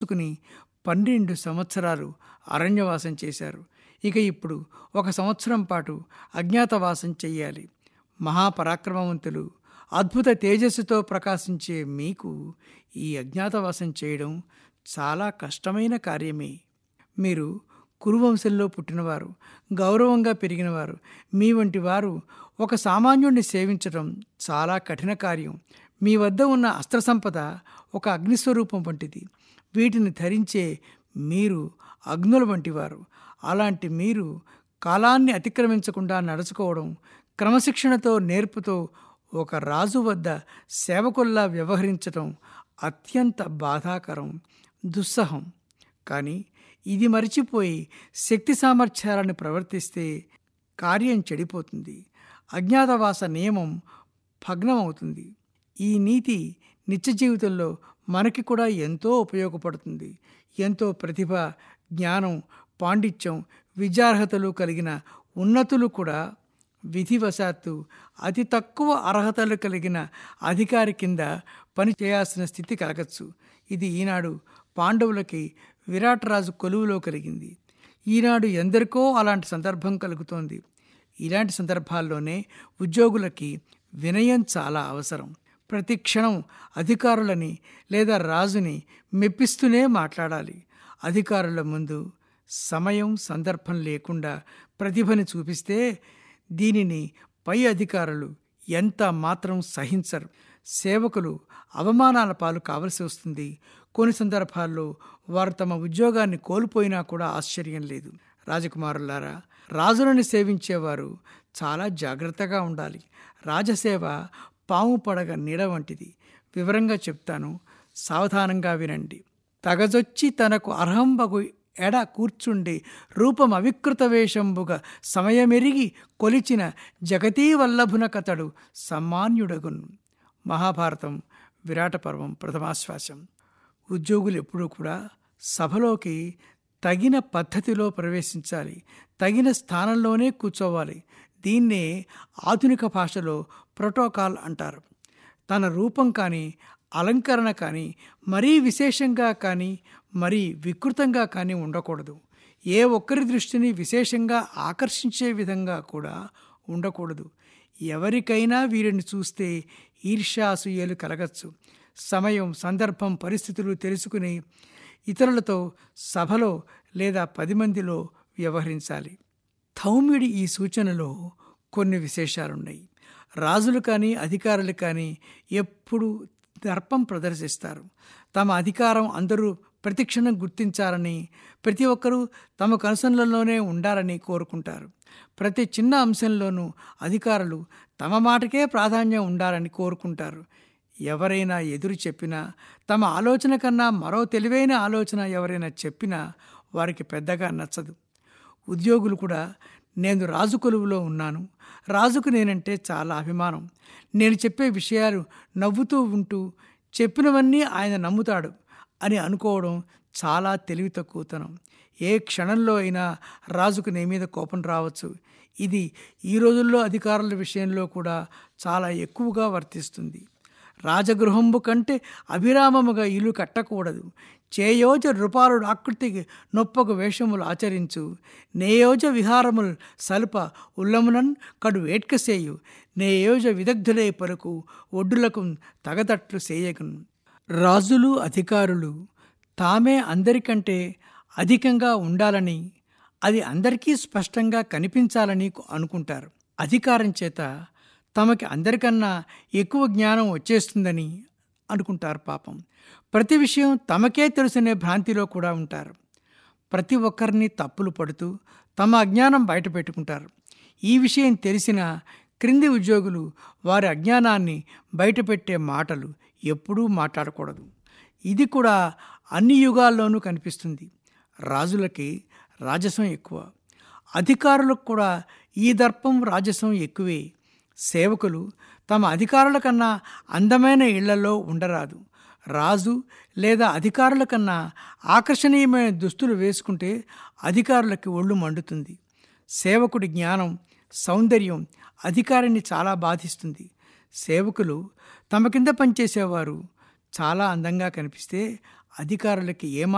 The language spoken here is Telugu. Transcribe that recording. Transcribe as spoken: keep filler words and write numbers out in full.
ఓర్చుకుని పన్నెండు సంవత్సరాలు అరణ్యవాసం చేశారు. ఇక ఇప్పుడు ఒక సంవత్సరం పాటు అజ్ఞాతవాసం చెయ్యాలి. మహాపరాక్రమవంతులు, అద్భుత తేజస్సుతో ప్రకాశించే మీకు ఈ అజ్ఞాతవాసం చేయడం చాలా కష్టమైన కార్యమే. మీరు కురువంశంలో పుట్టినవారు, గౌరవంగా పెరిగినవారు. మీ వంటి వారు ఒక సామాన్యుడిని సేవించడం చాలా కఠిన కార్యం. మీ వద్ద ఉన్న అస్త్ర సంపద ఒక అగ్నిస్వరూపం వంటిది. వీటిని ధరించే మీరు అగ్నుల వంటివారు. అలాంటి మీరు కాలాన్ని అతిక్రమించకుండా నడుచుకోవడం, క్రమశిక్షణతో నేర్పుతో ఒక రాజు వద్ద సేవకుల్లా వ్యవహరించటం అత్యంత బాధాకరం, దుస్సహం. కానీ ఇది మరిచిపోయి శక్తి సామర్థ్యాలను ప్రవర్తిస్తే కార్యం చెడిపోతుంది. అజ్ఞాతవాస నియమం భగ్నమవుతుంది. ఈ నీతి నిత్య జీవితంలో మనకి కూడా ఎంతో ఉపయోగపడుతుంది. ఎంతో ప్రతిభ, జ్ఞానం, పాండిత్యం, విద్యార్హతలు కలిగిన ఉన్నతులు కూడా విధివశాత్తు అతి తక్కువ అర్హతలు కలిగిన అధికారి కింద పని చేయాల్సిన స్థితి కలగచ్చు. ఇది ఈనాడు పాండవులకి విరాట్ రాజు కొలువులో కలిగింది. ఈనాడు ఎందరికో అలాంటి సందర్భం కలుగుతోంది. ఇలాంటి సందర్భాల్లోనే ఉద్యోగులకి వినయం చాలా అవసరం. ప్రతి క్షణం అధికారులని లేదా రాజుని మెప్పిస్తూనే మాట్లాడాలి. అధికారుల ముందు సమయం, సందర్భం లేకుండా ప్రతిభని చూపిస్తే దీనిని పై అధికారులు ఎంత మాత్రం సహించరు. సేవకులు అవమానాల పాలు కావలసి వస్తుంది. కొన్ని సందర్భాల్లో వారు తమ ఉద్యోగాన్ని కోల్పోయినా కూడా ఆశ్చర్యం లేదు. రాజకుమారులారా, రాజులను సేవించేవారు చాలా జాగ్రత్తగా ఉండాలి. రాజసేవ పాము పడగ నీడ వంటిది. వివరంగా చెప్తాను, సావధానంగా వినండి. తగజొచ్చి తనకు అర్హంబగు ఎడ కూర్చుండి రూపం అవికృత వేషంబుగా సమయమెరిగి కొలిచిన జగతీ వల్లభున కతడు సమ్మాన్యుడగును. మహాభారతం విరాట పర్వం ప్రథమాశ్వాసం. ఉద్యోగులు ఎప్పుడూ కూడా సభలోకి తగిన పద్ధతిలో ప్రవేశించాలి. తగిన స్థానంలోనే కూర్చోవాలి. దీన్నే ఆధునిక భాషలో ప్రోటోకాల్ అంటారు. తన రూపం కానీ, అలంకరణ కానీ మరీ విశేషంగా కానీ, మరీ వికృతంగా కానీ ఉండకూడదు. ఏ ఒక్కరి దృష్టిని విశేషంగా ఆకర్షించే విధంగా కూడా ఉండకూడదు. ఎవరికైనా వీరిని చూస్తే ఈర్ష్యాసూయలు కలగచ్చు. సమయం, సందర్భం, పరిస్థితులు తెలుసుకుని ఇతరులతో సభలో లేదా పది మందిలో వ్యవహరించాలి. ధౌమ్యుడి ఈ సూచనలో కొన్ని విశేషాలున్నాయి. రాజులు కానీ, అధికారులు కానీ ఎప్పుడు దర్పం ప్రదర్శిస్తారు. తమ అధికారం అందరూ ప్రతిక్షణం గుర్తించాలని, ప్రతి ఒక్కరూ తమ కనుసనలలోనే ఉండాలని కోరుకుంటారు. ప్రతి చిన్న అంశంలోనూ అధికారులు తమ మాటకే ప్రాధాన్యం ఉండాలని కోరుకుంటారు. ఎవరైనా ఎదురు చెప్పినా, తమ ఆలోచన కన్నా మరో తెలివైన ఆలోచన ఎవరైనా చెప్పినా వారికి పెద్దగా నచ్చదు. ఉద్యోగులు కూడా నేను రాజు కొలువులో ఉన్నాను, రాజుకు నేనంటే చాలా అభిమానం, నేను చెప్పే విషయాలు నవ్వుతూ ఉంటూ చెప్పినవన్నీ ఆయన నమ్ముతాడు అని అనుకోవడం చాలా తెలివి తక్కువతనం. ఏ క్షణంలో అయినా రాజుకు నీ మీద కోపం రావచ్చు. ఇది ఈ రోజుల్లో అధికారుల విషయంలో కూడా చాలా ఎక్కువగా వర్తిస్తుంది. రాజగృహంబు కంటే అభిరామముగా ఇల్లు కట్టకూడదు. చేయోజ నృపాలుడు ఆకృతికి నొప్పకు వేషములు ఆచరించు. నేయోజ విహారములు సల్ప ఉల్లమునన్ కడు వేట్కసేయు. నేయోజ విదగ్ధులే పలుకు ఒడ్డులకు తగదట్లు సేయకును. రాజులు, అధికారులు తామే అందరికంటే అధికంగా ఉండాలని, అది అందరికీ స్పష్టంగా కనిపించాలని అనుకుంటారు. అధికారం చేత తమకి అందరికన్నా ఎక్కువ జ్ఞానం వచ్చేస్తుందని అనుకుంటారు. పాపం, ప్రతి విషయం తమకే తెలుసనే భ్రాంతిలో కూడా ఉంటారు. ప్రతి ఒక్కరిని తప్పులు పడుతూ తమ అజ్ఞానం బయట పెట్టుకుంటారు. ఈ విషయం తెలిసిన క్రింది ఉద్యోగులు వారి అజ్ఞానాన్ని బయటపెట్టే మాటలు ఎప్పుడూ మాట్లాడకూడదు. ఇది కూడా అన్ని యుగాల్లోనూ కనిపిస్తుంది. రాజులకి రాజసం ఎక్కువ, అధికారులకు కూడా ఈ దర్పం రాజసం ఎక్కువే. సేవకులు తమ అధికారుల కన్నా అందమైన ఇళ్లలో ఉండరాదు. రాజు లేదా అధికారుల కన్నా ఆకర్షణీయమైన దుస్తులు వేసుకుంటే అధికారులకి ఒళ్ళు మండుతుంది. సేవకుడి జ్ఞానం, సౌందర్యం అధికారిని చాలా బాధిస్తుంది. సేవకులు తమ కింద పనిచేసేవారు చాలా అందంగా కనిపిస్తే అధికారులకి ఏమా